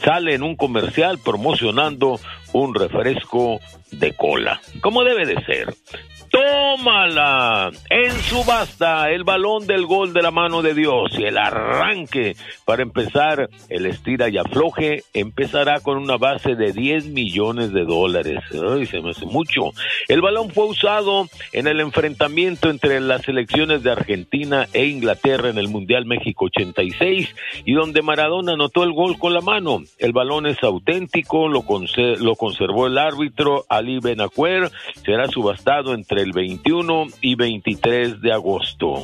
sale en un comercial promocionando un refresco de cola, como debe de ser. ¡Tómala! En subasta, el balón del gol de la mano de Dios y el arranque para empezar el estira y afloje empezará con una base de $10 millones. ¡Ay, se me hace mucho! El balón fue usado en el enfrentamiento entre las selecciones de Argentina e Inglaterra en el Mundial México 86 y donde Maradona anotó el gol con la mano. El balón es auténtico, lo conservó el árbitro Ali Benacuer, será subastado entre el 21 y 23 de agosto.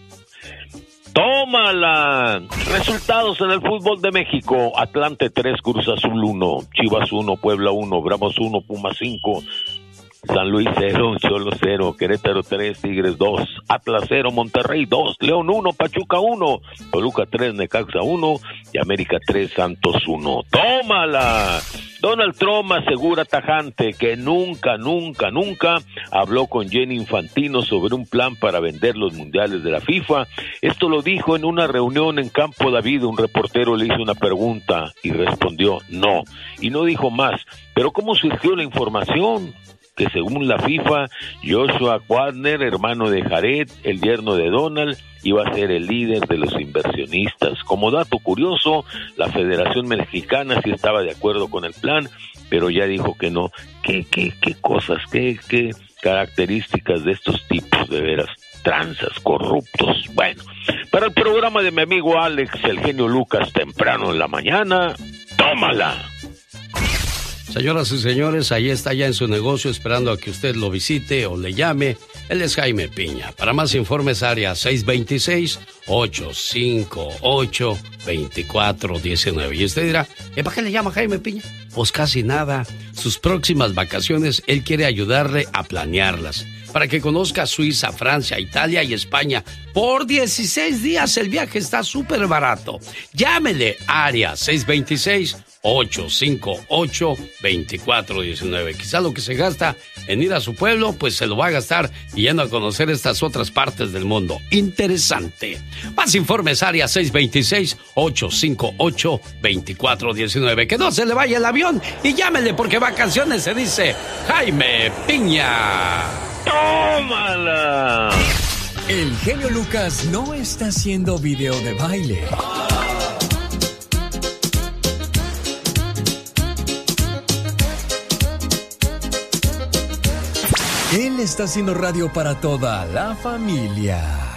¡Tómala! Resultados en el fútbol de México: Atlante 3, Cruz Azul 1, Chivas 1, Puebla 1, Bravos 1, Pumas 5, San Luis 0, Cholos 0, Querétaro 3, Tigres 2, Atlas 0, Monterrey 2, León 1, Pachuca 1, Toluca 3, Necaxa 1 y América 3, Santos 1. ¡Tómala! Donald Trump asegura tajante que nunca habló con Gianni Infantino sobre un plan para vender los mundiales de la FIFA. Esto lo dijo en una reunión en Campo David. Un reportero le hizo una pregunta y respondió no, y no dijo más. Pero ¿cómo surgió la información? Que según la FIFA, Joshua Wagner, hermano de Jared, el yerno de Donald, iba a ser el líder de los inversionistas. Como dato curioso, la Federación Mexicana sí estaba de acuerdo con el plan, pero ya dijo que no. ¿Qué cosas, qué características de estos tipos, de veras? Tranzas, corruptos. Bueno, para el programa de mi amigo Alex, el genio Lucas, temprano en la mañana, tómala. Señoras y señores, ahí está ya en su negocio esperando a que usted lo visite o le llame. Él es Jaime Piña. Para más informes, área 626-858-2419. Y usted dirá, ¿para qué le llama Jaime Piña? Pues casi nada. Sus próximas vacaciones, él quiere ayudarle a planearlas. Para que conozca Suiza, Francia, Italia y España. Por 16 días el viaje está súper barato. Llámele, área 626-858-2419. Quizá lo que se gasta en ir a su pueblo, pues se lo va a gastar yendo a conocer estas otras partes del mundo. Interesante. Más informes, área 626-858-2419. Que no se le vaya el avión y llámele porque vacaciones se dice Jaime Piña. ¡Tómala! El genio Lucas no está haciendo video de baile. Él está haciendo radio para toda la familia.